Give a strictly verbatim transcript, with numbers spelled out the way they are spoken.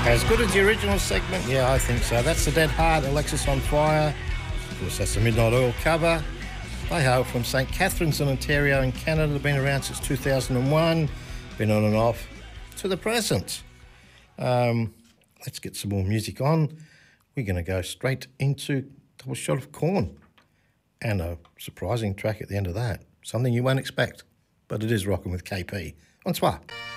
As good as the original segment? Yeah, I think so. That's The Dead Heart, Alexis on Fire. Of course, that's the Midnight Oil cover. They hail from Saint Catharines in Ontario in Canada. They've been around since two thousand one, been on and off to the present. Um, let's get some more music on. We're going to go straight into Double Shot of Corn and a surprising track at the end of that. Something you won't expect, but it is rocking with K P. Bonsoir.